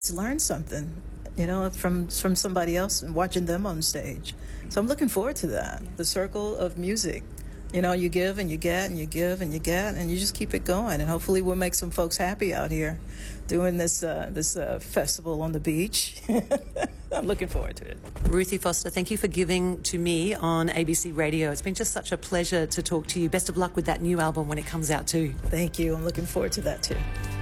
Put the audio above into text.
learn something, from somebody else and watching them on stage. So I'm looking forward to that. The circle of music. You give and you get and you give and you get and you just keep it going. And hopefully we'll make some folks happy out here doing this festival on the beach. I'm looking forward to it. Ruthie Foster, thank you for giving to me on ABC Radio. It's been just such a pleasure to talk to you. Best of luck with that new album when it comes out too. Thank you. I'm looking forward to that too.